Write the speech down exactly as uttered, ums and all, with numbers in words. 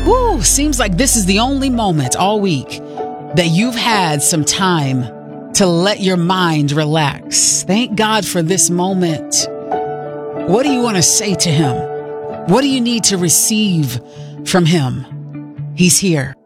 Whew, seems like this is the only moment all week that you've had some time to let your mind relax. Thank God for this moment. What do you want to say to him? What do you need to receive from him? He's here.